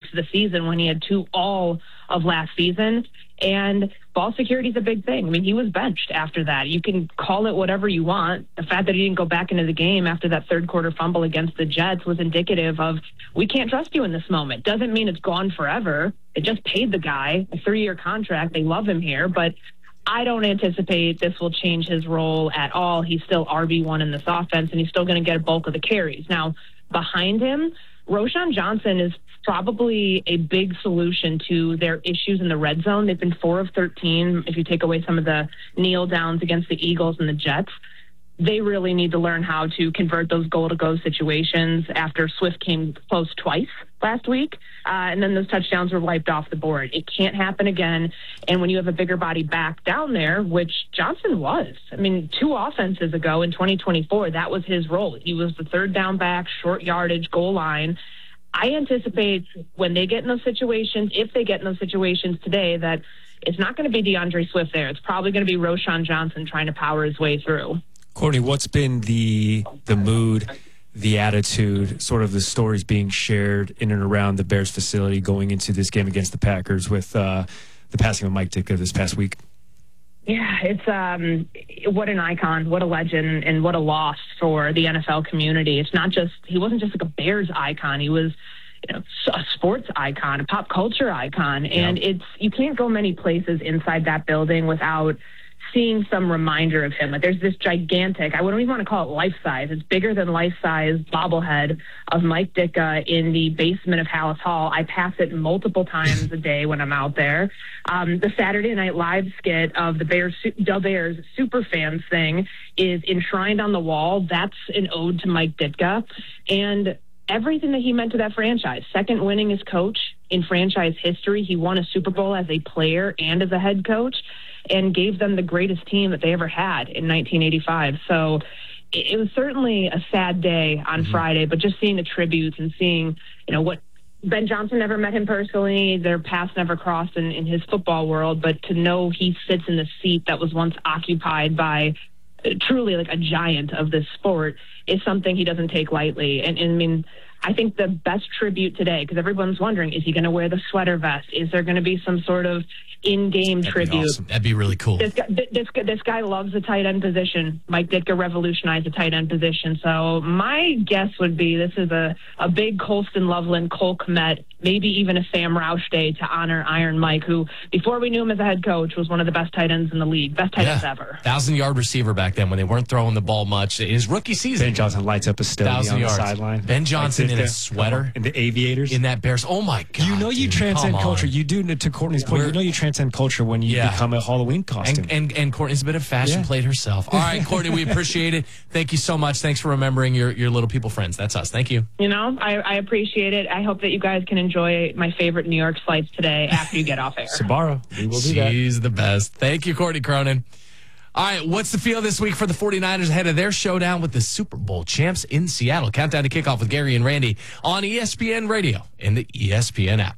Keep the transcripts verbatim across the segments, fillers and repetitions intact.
of the season when he had two all of last season. And ball security is a big thing. I mean, he was benched after that. You can call it whatever you want. The fact that he didn't go back into the game after that third quarter fumble against the Jets was indicative of, we can't trust you in this moment. Doesn't mean it's gone forever. It just paid the guy a three-year contract. They love him here, but I don't anticipate this will change his role at all. He's still R B one in this offense, and he's still going to get a bulk of the carries. Now, behind him, Roschon Johnson is probably a big solution to their issues in the red zone. They've been four of thirteen, if you take away some of the kneel downs against the Eagles and the Jets. They really need to learn how to convert those goal-to-go situations after Swift came close twice last week, uh, and then those touchdowns were wiped off the board. It can't happen again, and when you have a bigger body back down there, which Johnson was. I mean, two offenses ago in twenty twenty-four, that was his role. He was the third down back, short yardage, goal line. I anticipate when they get in those situations, if they get in those situations today, that it's not going to be DeAndre Swift there. It's probably going to be Roschon Johnson trying to power his way through. Courtney, what's been the the mood, the attitude, sort of the stories being shared in and around the Bears facility going into this game against the Packers with uh, the passing of Mike Ditka this past week? Yeah, it's um, what an icon, what a legend, and what a loss for the N F L community. It's not just, he wasn't just like a Bears icon. He was, you know, a sports icon, a pop culture icon. And yeah. it's, you can't go many places inside that building without seeing some reminder of him. Like, there's this gigantic, I wouldn't even want to call it life-size, it's bigger than life-size bobblehead of Mike Ditka in the basement of Hallis Hall. I pass it multiple times a day when I'm out there. Um, the Saturday Night Live skit of the Bears, the Bears super fans thing is enshrined on the wall. That's an ode to Mike Ditka. And everything that he meant to that franchise, second winningest coach in franchise history. He won a Super Bowl as a player and as a head coach, and gave them the greatest team that they ever had in nineteen eighty-five. So it was certainly a sad day on mm-hmm. Friday, but just seeing the tributes and seeing, you know, what Ben Johnson never met him personally, their paths never crossed in, in his football world, but to know he sits in the seat that was once occupied by truly like a giant of this sport is something he doesn't take lightly. And, and I mean, I think the best tribute today, because everyone's wondering, is he going to wear the sweater vest? Is there going to be some sort of in-game That'd tribute? Be awesome. That'd be really cool. This guy, this, this guy loves the tight end position. Mike Ditka revolutionized the tight end position. So my guess would be this is a, a big Colston Loveland, Cole Kmet, maybe even a Sam Roush day to honor Iron Mike, who, before we knew him as a head coach, was one of the best tight ends in the league. Best tight ends yeah. ever. Thousand-yard receiver back then when they weren't throwing the ball much. His rookie season. Ben Johnson lights up a study on the yards. sideline. Ben Johnson like in a sweater. In the aviators. In that Bears. Oh, my God. You know you dude, transcend culture. You do, to Courtney's point, We're, you know you transcend culture when you yeah. become a Halloween costume. And, and, and Courtney's a bit of fashion yeah. plate herself. All right, Courtney, we appreciate it. Thank you so much. Thanks for remembering your, your little people friends. That's us. Thank you. You know, I, I appreciate it. I hope that you guys can enjoy my favorite New York slice today after you get off air. Sabaro, we will do that. She's the best. Thank you, Courtney Cronin. All right, what's the feel this week for the 49ers ahead of their showdown with the Super Bowl champs in Seattle? Countdown to kickoff with Gary and Randy on E S P N Radio and the E S P N app.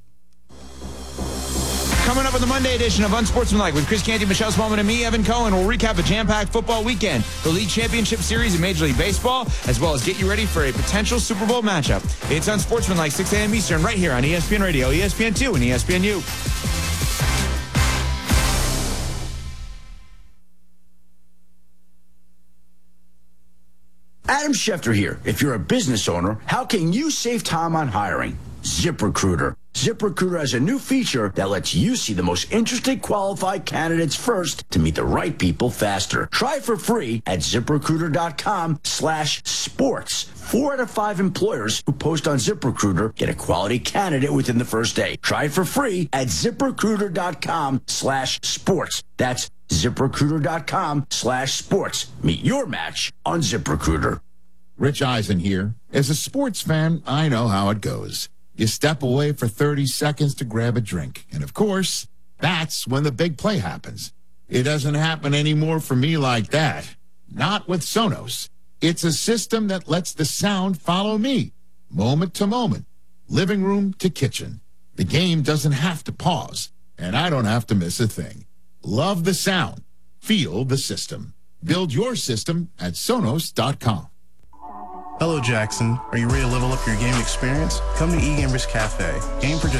Coming up on the Monday edition of Unsportsmanlike with Chris Canty, Michelle Smallman, and me, Evan Cohen, we'll recap a jam-packed football weekend, the League Championship Series in Major League Baseball, as well as get you ready for a potential Super Bowl matchup. It's Unsportsmanlike, six a.m. Eastern, right here on E S P N Radio, E S P N two, and E S P N U. Adam Schefter here. If you're a business owner, how can you save time on hiring? ZipRecruiter. ZipRecruiter has a new feature that lets you see the most interesting qualified candidates first to meet the right people faster. Try it for free at ZipRecruiter.com slash sports. Four out of five employers who post on ZipRecruiter get a quality candidate within the first day. Try it for free at ZipRecruiter.com slash sports. That's ZipRecruiter.com slash sports. Meet your match on ZipRecruiter. Rich Eisen here. As a sports fan, I know how it goes. You step away for thirty seconds to grab a drink. And, of course, that's when the big play happens. It doesn't happen anymore for me like that. Not with Sonos. It's a system that lets the sound follow me, moment to moment, living room to kitchen. The game doesn't have to pause, and I don't have to miss a thing. Love the sound. Feel the system. Build your system at Sonos dot com. Hello, Jackson. Are you ready to level up your game experience? Come to eGamers Cafe. Game for just